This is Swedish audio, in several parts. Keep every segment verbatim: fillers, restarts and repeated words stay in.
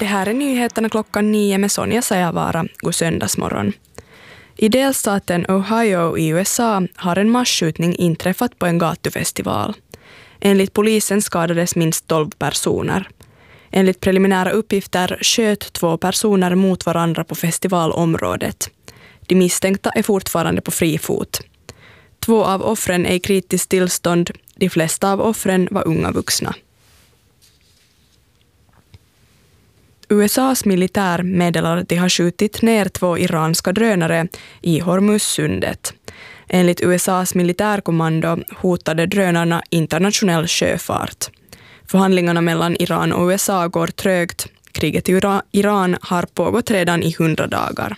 här är nyheterna klockan nio med Sonja Sajavara. God söndagsmorgon. I delstaten Ohio i U S A har en massskjutning inträffat på en gatufestival. Enligt polisen skadades minst tolv personer. Enligt preliminära uppgifter sköt två personer mot varandra på festivalområdet. De misstänkta är fortfarande på fri fot. Två av offren är i kritiskt tillstånd. De flesta av offren var unga vuxna. U S A:s militär meddelar att de har skjutit ner två iranska drönare i Hormuzsundet. Enligt U S A:s militärkommando hotade drönarna internationell sjöfart. Förhandlingarna mellan Iran och U S A går trögt. Kriget i Iran har pågått redan i hundra dagar.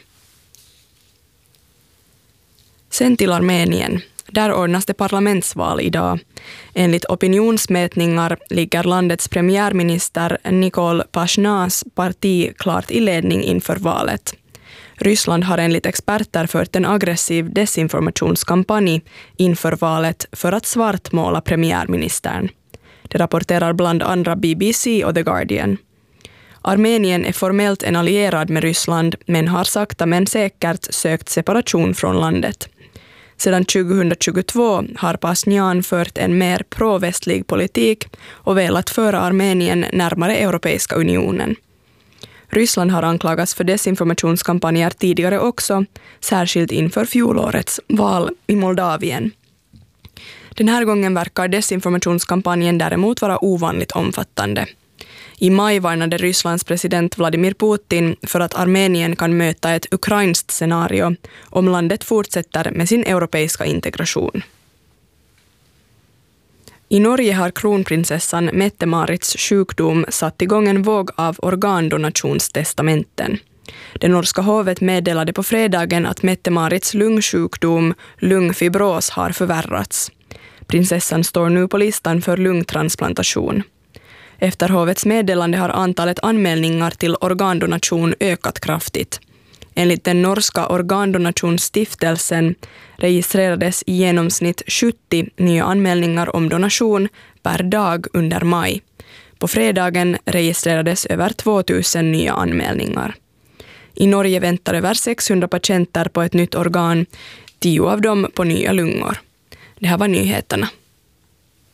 Sen till Armenien. Där ordnas det parlamentsval idag. Enligt opinionsmätningar ligger landets premiärminister Nikol Pashinjans parti klart i ledning inför valet. Ryssland har enligt experter fört en aggressiv desinformationskampanj inför valet för att svartmåla premiärministern. Det rapporterar bland andra B B C och The Guardian. Armenien är formellt en allierad med Ryssland men har sakta men säkert sökt separation från landet. Sedan tjugohundratjugotvå har Pashinjan fört en mer provästlig politik och velat föra Armenien närmare Europeiska unionen. Ryssland har anklagats för desinformationskampanjer tidigare också, särskilt inför fjolårets val i Moldavien. Den här gången verkar desinformationskampanjen däremot vara ovanligt omfattande. I maj varnade Rysslands president Vladimir Putin för att Armenien kan möta ett ukrainskt scenario om landet fortsätter med sin europeiska integration. I Norge har kronprinsessan Mette-Marits sjukdom satt igång en våg av organdonationstestamenten. Det norska hovet meddelade på fredagen att Mette-Marits lungsjukdom, lungfibros, har förvärrats. Prinsessan står nu på listan för lungtransplantation. Efter hovets meddelande har antalet anmälningar till organdonation ökat kraftigt. Enligt den norska organdonationsstiftelsen registrerades i genomsnitt sjuttio nya anmälningar om donation per dag under maj. På fredagen registrerades över tvåtusen nya anmälningar. I Norge väntar över sexhundra patienter på ett nytt organ, tio av dem på nya lungor. Det här var nyheterna.